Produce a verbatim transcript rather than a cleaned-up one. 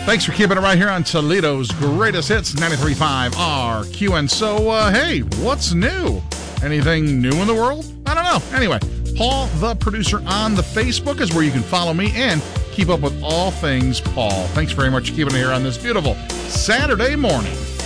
Thanks for keeping it right here on Toledo's Greatest Hits, ninety-three point five R Q. And so, uh, hey, what's new? Anything new in the world? I don't know. Anyway, Paul, the producer on the Facebook is where you can follow me and keep up with all things Paul. Thanks very much for keeping it here on this beautiful Saturday morning.